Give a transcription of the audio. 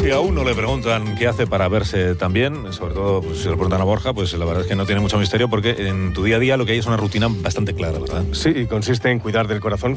Si a uno le preguntan qué hace para verse tan bien, sobre todo pues, si le preguntan a Borja, pues la verdad es que no tiene mucho misterio porque en tu día a día lo que hay es una rutina bastante clara, ¿verdad? Sí, consiste en cuidar del corazón